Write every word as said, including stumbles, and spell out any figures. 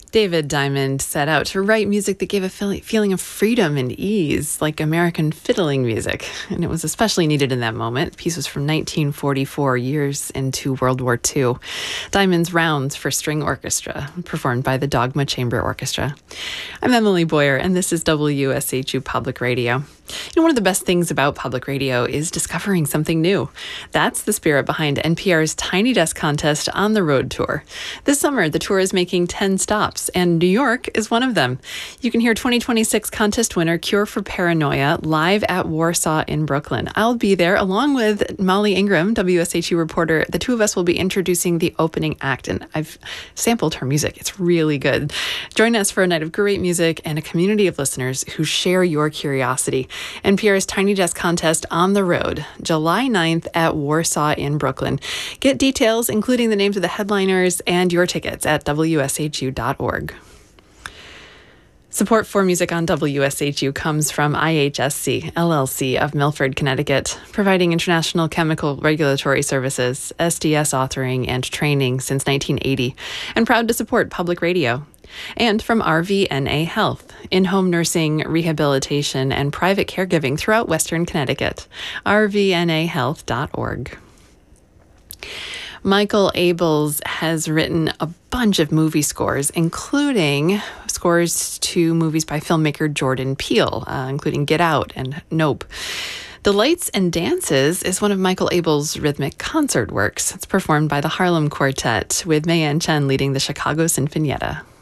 David Diamond set out to write music that gave a feeling of freedom and ease, like American fiddling music. And it was especially needed in that moment. The piece was from nineteen forty-four, years into World War Two. Diamond's Rounds for String Orchestra, performed by the Dogma Chamber Orchestra. I'm Emily Boyer, and this is W S H U Public Radio. You know, one of the best things about public radio is discovering something new. That's the spirit behind N P R's Tiny Desk Contest on the Road tour. This summer, the tour is making ten stops, and New York is one of them. You can hear twenty twenty-six contest winner Cure for Paranoia live at Warsaw in Brooklyn. I'll be there along with Molly Ingram, W S H U reporter. The two of us will be introducing the opening act, and I've sampled her music. It's really good. Join us for a night of great music and a community of listeners who share your curiosity. N P R's Tiny Desk Contest on the Road, July ninth at Warsaw in Brooklyn. Get details, including the names of the headliners and your tickets, at W S H U dot org. Support for music on W S H U comes from I H S C, L L C of Milford, Connecticut, providing international chemical regulatory services, S D S authoring and training since nineteen eighty, and proud to support public radio. And from R V N A Health, in-home nursing, rehabilitation, and private caregiving throughout Western Connecticut, R V N A health dot org. Michael Abels has written a bunch of movie scores, including scores to movies by filmmaker Jordan Peele, uh, including Get Out and Nope. The Lights and Dances is one of Michael Abels' rhythmic concert works. It's performed by the Harlem Quartet, with Mayan Chen leading the Chicago Sinfonietta.